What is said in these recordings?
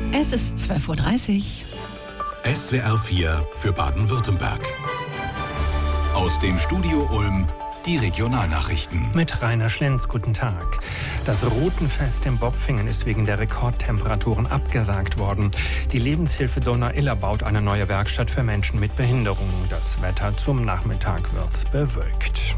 Es ist 12:30 Uhr. SWR 4 für Baden-Württemberg. Aus dem Studio Ulm die Regionalnachrichten. Mit Rainer Schlenz, guten Tag. Das Rutenfest in Bopfingen ist wegen der Rekordtemperaturen abgesagt worden. Die Lebenshilfe Donau-Iller baut eine neue Werkstatt für Menschen mit Behinderung. Das Wetter zum Nachmittag wird's bewölkt.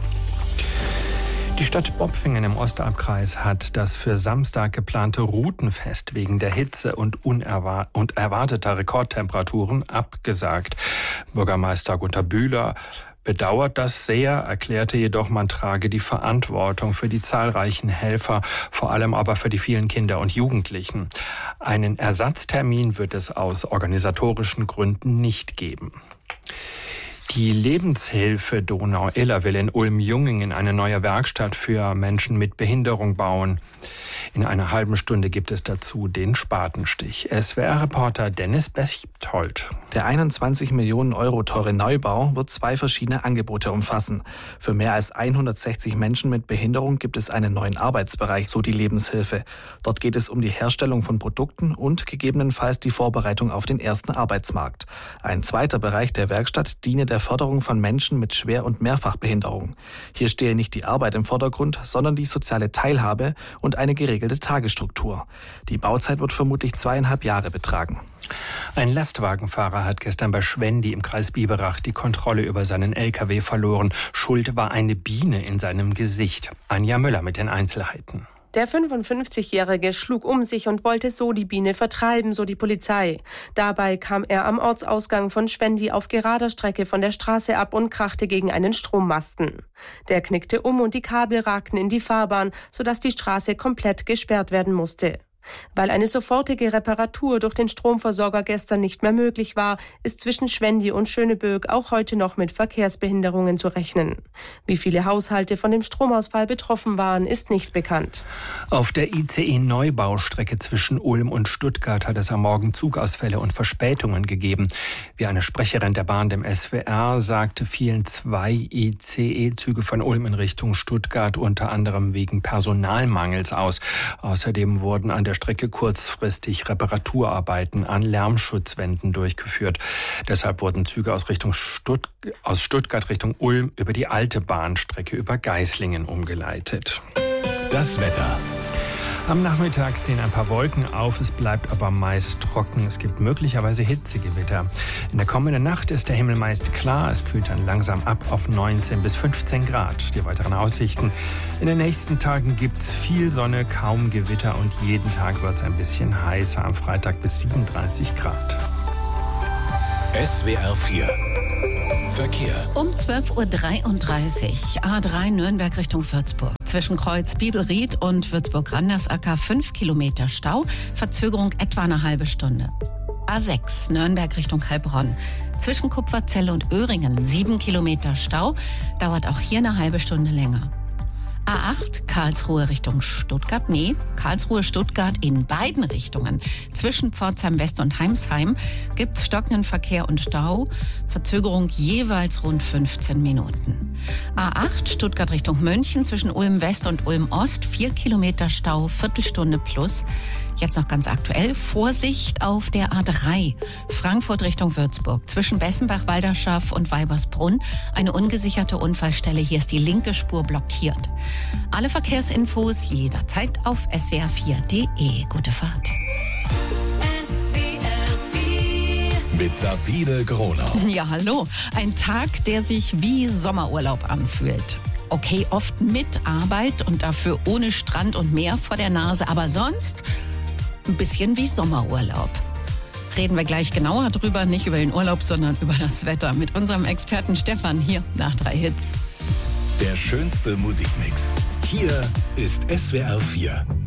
Die Stadt Bopfingen im Ostalbkreis hat das für Samstag geplante Rutenfest wegen der Hitze und erwarteter Rekordtemperaturen abgesagt. Bürgermeister Gunter Bühler bedauert das sehr, erklärte jedoch, man trage die Verantwortung für die zahlreichen Helfer, vor allem aber für die vielen Kinder und Jugendlichen. Einen Ersatztermin wird es aus organisatorischen Gründen nicht geben. Die Lebenshilfe Donau-Iller will in Ulm-Jungingen eine neue Werkstatt für Menschen mit Behinderung bauen. In einer halben Stunde gibt es dazu den Spatenstich. SWR-Reporter Dennis Bechtold. Der 21 Millionen Euro teure Neubau wird 2 verschiedene Angebote umfassen. Für mehr als 160 Menschen mit Behinderung gibt es einen neuen Arbeitsbereich, so die Lebenshilfe. Dort geht es um die Herstellung von Produkten und gegebenenfalls die Vorbereitung auf den ersten Arbeitsmarkt. Ein zweiter Bereich der Werkstatt diene der Förderung von Menschen mit Schwer- und Mehrfachbehinderung. Hier stehe nicht die Arbeit im Vordergrund, sondern die soziale Teilhabe und eine geregelte Tagesstruktur. Die Bauzeit wird vermutlich 2,5 Jahre betragen. Ein Lastwagenfahrer hat gestern bei Schwendi im Kreis Biberach die Kontrolle über seinen LKW verloren. Schuld war eine Biene in seinem Gesicht. Anja Müller mit den Einzelheiten. Der 55-Jährige schlug um sich und wollte so die Biene vertreiben, so die Polizei. Dabei kam er am Ortsausgang von Schwendi auf gerader Strecke von der Straße ab und krachte gegen einen Strommasten. Der knickte um und die Kabel ragten in die Fahrbahn, sodass die Straße komplett gesperrt werden musste. Weil eine sofortige Reparatur durch den Stromversorger gestern nicht mehr möglich war, ist zwischen Schwendi und Schöneböck auch heute noch mit Verkehrsbehinderungen zu rechnen. Wie viele Haushalte von dem Stromausfall betroffen waren, ist nicht bekannt. Auf der ICE-Neubaustrecke zwischen Ulm und Stuttgart hat es am Morgen Zugausfälle und Verspätungen gegeben. Wie eine Sprecherin der Bahn dem SWR sagte, fielen 2 ICE-Züge von Ulm in Richtung Stuttgart unter anderem wegen Personalmangels aus. Außerdem wurden an der Strecke kurzfristig Reparaturarbeiten an Lärmschutzwänden durchgeführt. Deshalb wurden Züge aus Stuttgart Richtung Ulm über die alte Bahnstrecke über Geislingen umgeleitet. Das Wetter. Am Nachmittag ziehen ein paar Wolken auf, es bleibt aber meist trocken. Es gibt möglicherweise Hitzegewitter. In der kommenden Nacht ist der Himmel meist klar. Es kühlt dann langsam ab auf 19 bis 15 Grad. Die weiteren Aussichten. In den nächsten Tagen gibt es viel Sonne, kaum Gewitter und jeden Tag wird es ein bisschen heißer. Am Freitag bis 37 Grad. SWR 4 Verkehr. Um 12:33 Uhr, A3 Nürnberg Richtung Würzburg. Zwischen Kreuz Bibelried und Würzburg-Randersacker 5 Kilometer Stau, Verzögerung etwa eine halbe Stunde. A6 Nürnberg Richtung Heilbronn. Zwischen Kupferzelle und Öhringen 7 Kilometer Stau, dauert auch hier eine halbe Stunde länger. A8 Karlsruhe Richtung Stuttgart. Karlsruhe-Stuttgart in beiden Richtungen. Zwischen Pforzheim West und Heimsheim gibt es stockenden Verkehr und Stau. Verzögerung jeweils rund 15 Minuten. A8 Stuttgart Richtung München zwischen Ulm West und Ulm Ost 4 Kilometer Stau, Viertelstunde plus. Jetzt noch ganz aktuell, Vorsicht auf der A3 Frankfurt Richtung Würzburg. Zwischen Bessenbach, Walderschaff und Weibersbrunn eine ungesicherte Unfallstelle. Hier ist die linke Spur blockiert. Alle Verkehrsinfos jederzeit auf swr4.de. Gute Fahrt. Mit Sabine Gronau. Ja, hallo. Ein Tag, der sich wie Sommerurlaub anfühlt. Okay, oft mit Arbeit und dafür ohne Strand und Meer vor der Nase, aber sonst ein bisschen wie Sommerurlaub. Reden wir gleich genauer drüber, nicht über den Urlaub, sondern über das Wetter mit unserem Experten Stefan hier nach 3 Hits. Der schönste Musikmix. Hier ist SWR 4